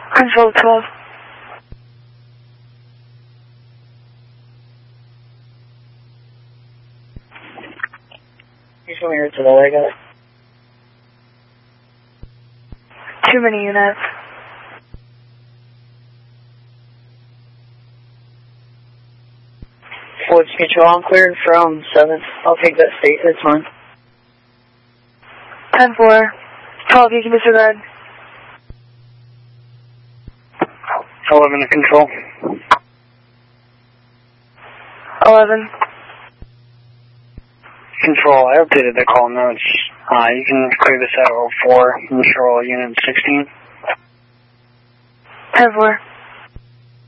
Control 12. He's coming here to the leg up. Too many units. Ford's mutual, I'm cleared from 7th. I'll take that state, it's fine. 10-4. 12, you can disregard. 11 to control. 11. Control, I updated the call notes. You can clear this at 04, ensure all units 16. 10-4.